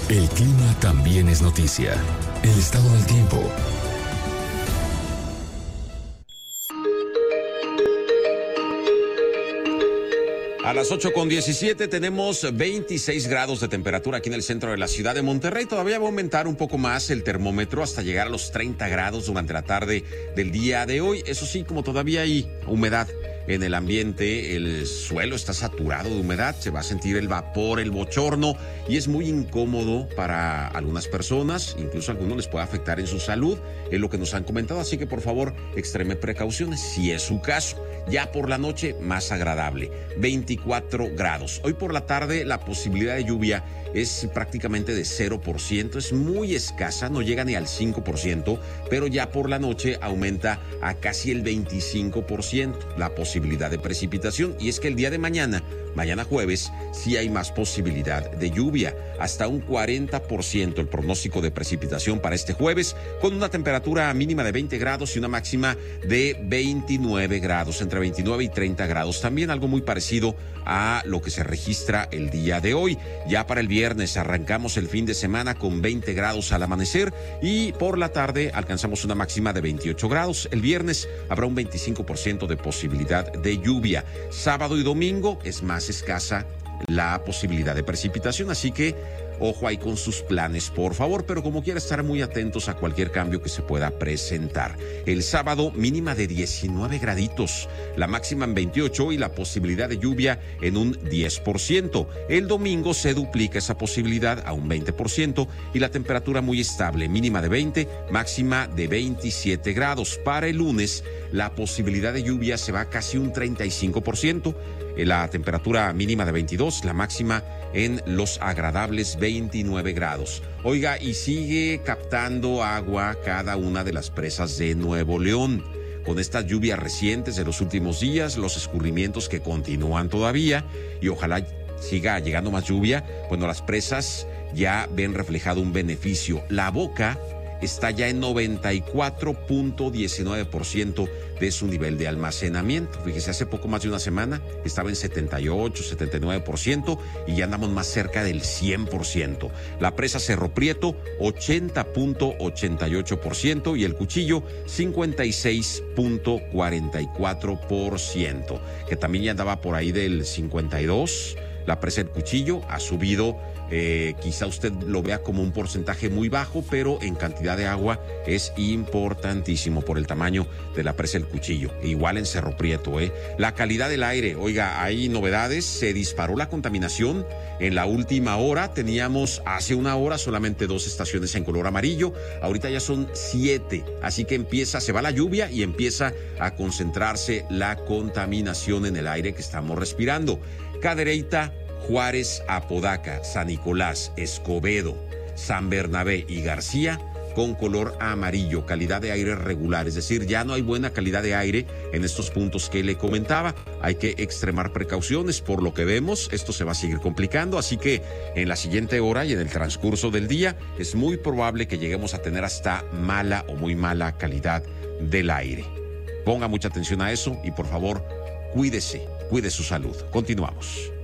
El clima también es noticia. El estado del tiempo. A las 8:17 tenemos 26 grados de temperatura aquí en el centro de la ciudad de Monterrey. Todavía va a aumentar un poco más el termómetro hasta llegar a los 30 grados durante la tarde del día de hoy. Eso sí, como todavía hay humedad en el ambiente, el suelo está saturado de humedad, se va a sentir el vapor, el bochorno, y es muy incómodo para algunas personas, incluso a algunos les puede afectar en su salud, es lo que nos han comentado, así que por favor extreme precauciones si es su caso. Ya por la noche más agradable, 24 grados. Hoy por la tarde la posibilidad de lluvia es prácticamente de 0%, es muy escasa, no llega ni al 5%, pero ya por la noche aumenta a casi el 25% la posibilidad de precipitación. Y es que el día de mañana jueves, sí hay más posibilidad de lluvia, hasta un 40% el pronóstico de precipitación para este jueves, con una temperatura mínima de 20 grados y una máxima de 29 grados, entre 29 y 30 grados. También algo muy parecido a lo que se registra el día de hoy. Ya para el viernes arrancamos el fin de semana con 20 grados al amanecer y por la tarde alcanzamos una máxima de 28 grados. El viernes habrá un 25% de posibilidad de lluvia. Sábado y domingo es más escasa la posibilidad de precipitación, así que ojo ahí con sus planes, por favor, pero como quiera estar muy atentos a cualquier cambio que se pueda presentar. El sábado mínima de 19 graditos, la máxima en 28 y la posibilidad de lluvia en un 10%. El domingo se duplica esa posibilidad a un 20% y la temperatura muy estable, mínima de 20, máxima de 27 grados. Para el lunes la posibilidad de lluvia se va a casi un 35%. La temperatura mínima de 22, la máxima en los agradables 29 grados. Oiga, y sigue captando agua cada una de las presas de Nuevo León. Con estas lluvias recientes de los últimos días, los escurrimientos que continúan todavía, y ojalá siga llegando más lluvia, bueno, las presas ya ven reflejado un beneficio. La Boca está ya en 94.19% de su nivel de almacenamiento. Fíjese, hace poco más de una semana estaba en 78, 79% y ya andamos más cerca del 100%. La presa Cerro Prieto, 80.88% y el Cuchillo, 56.44%, que también ya andaba por ahí del 52%. La presa El Cuchillo ha subido, quizá usted lo vea como un porcentaje muy bajo, pero en cantidad de agua es importantísimo por el tamaño de la presa El Cuchillo. Igual en Cerro Prieto, La calidad del aire, oiga, hay novedades, se disparó la contaminación en la última hora. Teníamos hace una hora solamente 2 estaciones en color amarillo, ahorita ya son 7, así que se va la lluvia y empieza a concentrarse la contaminación en el aire que estamos respirando. Cadereyta, Juárez, Apodaca, San Nicolás, Escobedo, San Bernabé y García con color amarillo, calidad de aire regular, es decir, ya no hay buena calidad de aire en estos puntos que le comentaba. Hay que extremar precauciones, por lo que vemos, esto se va a seguir complicando, así que en la siguiente hora y en el transcurso del día es muy probable que lleguemos a tener hasta mala o muy mala calidad del aire. Ponga mucha atención a eso y por favor, cuide su salud. Continuamos.